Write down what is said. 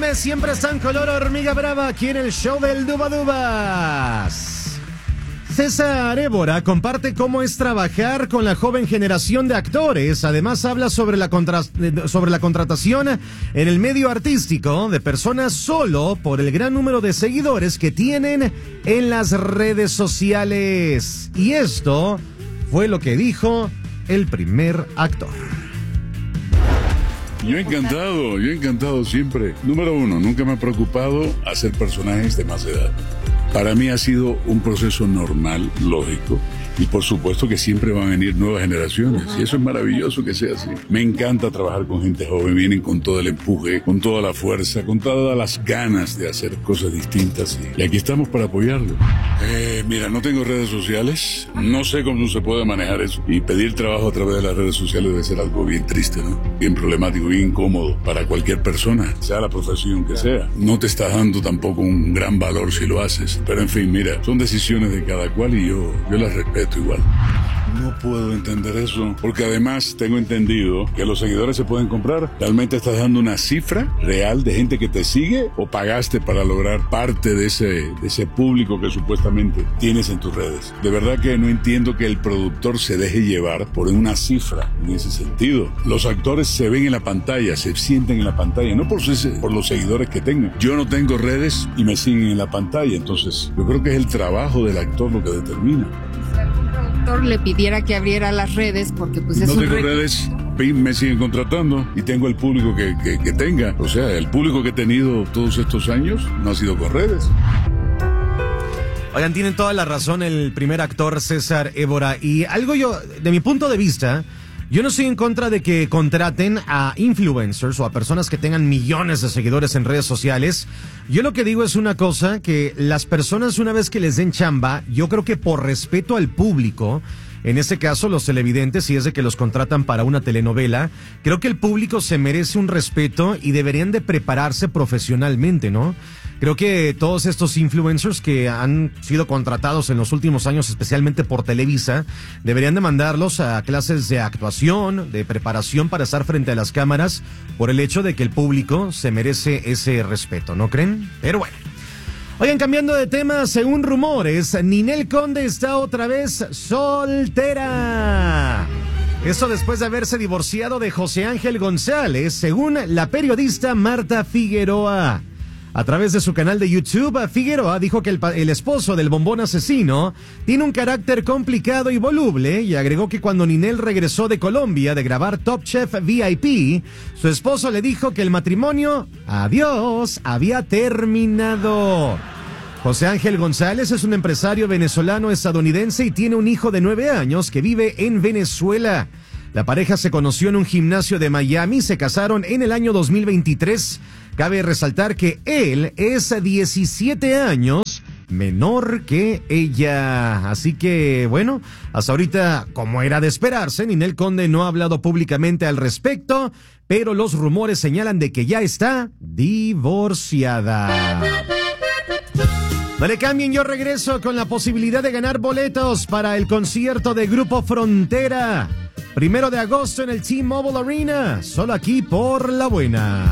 chismes siempre están color hormiga brava aquí en el show del Dubadubas. César Évora comparte cómo es trabajar con la joven generación de actores. Además habla sobre la contratación en el medio artístico de personas solo por el gran número de seguidores que tienen en las redes sociales. Y esto fue lo que dijo el primer actor. Yo encantado siempre. Número uno, nunca me ha preocupado hacer personajes de más edad. Para mí ha sido un proceso normal, lógico, y por supuesto que siempre van a venir nuevas generaciones, y eso es maravilloso que sea así. Me encanta trabajar con gente joven, vienen con todo el empuje, con toda la fuerza, con todas las ganas de hacer cosas distintas, y aquí estamos para apoyarlo. Mira, no tengo redes sociales, no sé cómo se puede manejar eso, y pedir trabajo a través de las redes sociales debe ser algo bien triste, ¿no? Bien problemático, bien incómodo para cualquier persona, sea la profesión que sea. No te estás dando tampoco un gran valor si lo haces, pero en fin, mira, son decisiones de cada cual y yo las respeto igual. No puedo entender eso, porque además tengo entendido que los seguidores se pueden comprar. ¿Realmente estás dando una cifra real de gente que te sigue o pagaste para lograr parte de ese público que supuestamente tienes en tus redes? De verdad que no entiendo que el productor se deje llevar por una cifra en ese sentido. Los actores se ven en la pantalla, se sienten en la pantalla, no por los seguidores que tengan. Yo no tengo redes y me siguen en la pantalla, entonces yo creo que es el trabajo del actor lo que determina. Le pidiera que abriera las redes porque pues es no tengo redes, me siguen contratando y tengo el público que tenga, o sea, el público que he tenido todos estos años no ha sido con redes. Oigan, tienen toda la razón el primer actor César Évora, y algo de mi punto de vista, yo no estoy en contra de que contraten a influencers o a personas que tengan millones de seguidores en redes sociales. Yo lo que digo es una cosa, que las personas una vez que les den chamba, yo creo que por respeto al público, en este caso los televidentes, si es de que los contratan para una telenovela, creo que el público se merece un respeto y deberían de prepararse profesionalmente, ¿no? Creo que todos estos influencers que han sido contratados en los últimos años, especialmente por Televisa, deberían de mandarlos a clases de actuación, de preparación para estar frente a las cámaras, por el hecho de que el público se merece ese respeto, ¿no creen? Pero bueno. Oigan, cambiando de tema, según rumores, Ninel Conde está otra vez soltera. Eso después de haberse divorciado de José Ángel González, según la periodista Marta Figueroa. A través de su canal de YouTube, Figueroa dijo que el esposo del bombón asesino tiene un carácter complicado y voluble, y agregó que cuando Ninel regresó de Colombia de grabar Top Chef VIP, su esposo le dijo que el matrimonio, adiós, había terminado. José Ángel González es un empresario venezolano-estadounidense y tiene un hijo de 9 años que vive en Venezuela. La pareja se conoció en un gimnasio de Miami, se casaron en el año 2023. Cabe resaltar que él es 17 años menor que ella. Así que, bueno, hasta ahorita, como era de esperarse, Ninel Conde no ha hablado públicamente al respecto, pero los rumores señalan de que ya está divorciada. No le cambien, yo regreso con la posibilidad de ganar boletos para el concierto de Grupo Frontera. 1 de agosto en el T-Mobile Arena, solo aquí por La Buena.